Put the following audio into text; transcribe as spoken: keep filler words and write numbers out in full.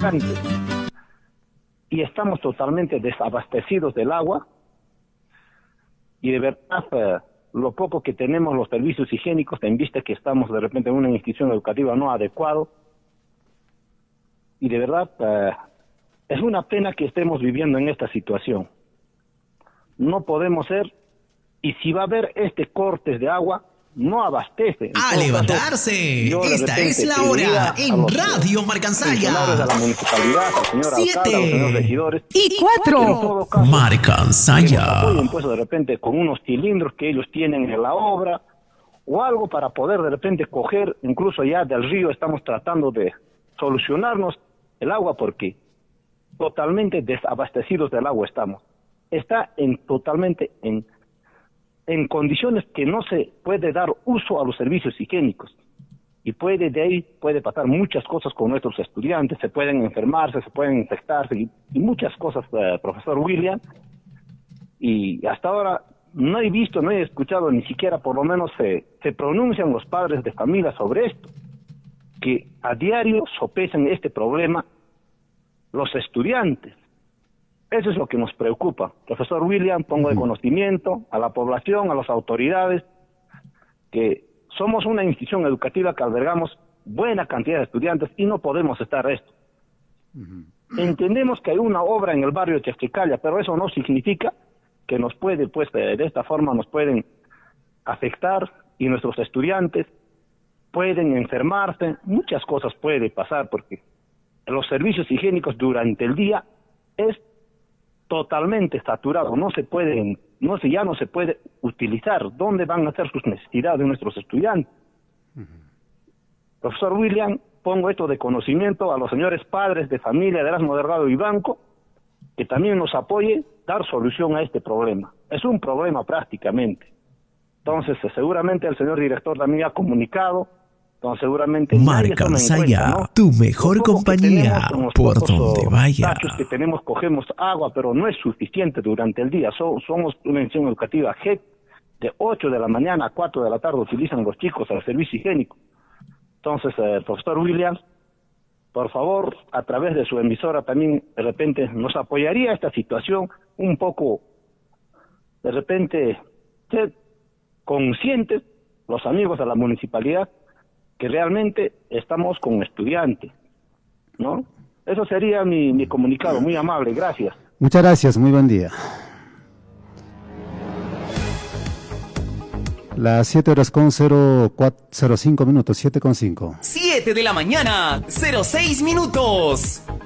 habitantes y estamos totalmente desabastecidos del agua, y de verdad eh, lo poco que tenemos los servicios higiénicos, en vista que estamos de repente en una institución educativa no adecuado, y de verdad eh, es una pena que estemos viviendo en esta situación. No podemos ser, y si va a haber este cortes de agua, no abastece. ¡A levantarse! Caso, Esta es la hora en Radio Marcansaya. De la municipalidad, al señor Siete alcalde, a los señores regidores. Y cuatro. Marcansaya. Apoyen pues de repente con unos cilindros que ellos tienen en la obra, o algo para poder de repente coger, incluso ya del río estamos tratando de solucionarnos el agua, porque totalmente desabastecidos del agua estamos. Está en totalmente en en condiciones que no se puede dar uso a los servicios higiénicos, y puede de ahí puede pasar muchas cosas con nuestros estudiantes, se pueden enfermarse, se pueden infectarse y, y muchas cosas, eh, profesor William, y hasta ahora no he visto, no he escuchado, ni siquiera por lo menos se, se pronuncian los padres de familia sobre esto, que a diario sopesan este problema los estudiantes. Eso es lo que nos preocupa. Profesor William, pongo de conocimiento a la población, a las autoridades, que somos una institución educativa que albergamos buena cantidad de estudiantes y no podemos estar esto. Uh-huh. Entendemos que hay una obra en el barrio de Chasquicalla, pero eso no significa que nos puede, pues, de, de esta forma nos pueden afectar, y nuestros estudiantes pueden enfermarse, muchas cosas pueden pasar, porque los servicios higiénicos durante el día es totalmente saturado, no se pueden, no se, ya no se puede utilizar. ¿Dónde van a hacer sus necesidades de nuestros estudiantes? Uh-huh. Profesor William, pongo esto de conocimiento a los señores padres de familia de Erasmo Delgado y Banco, que también nos apoye dar solución a este problema. Es un problema prácticamente. Entonces, seguramente el señor director también ha comunicado. Entonces, seguramente Marcansaya, ¿no? Tu mejor compañía por donde vaya. Que tenemos, cogemos agua, pero no es suficiente durante el día. So, somos una institución educativa G E C, de ocho de la mañana a cuatro de la tarde utilizan los chicos al servicio higiénico. Entonces, eh, profesor Williams, por favor, a través de su emisora también, de repente, nos apoyaría esta situación un poco, de repente, ser conscientes, los amigos de la municipalidad, que realmente estamos con estudiantes, ¿no? Eso sería mi, mi comunicado, muy amable, gracias. Muchas gracias, muy buen día. Las siete horas con cero cinco minutos, siete con cinco. siete de la mañana, cero seis minutos.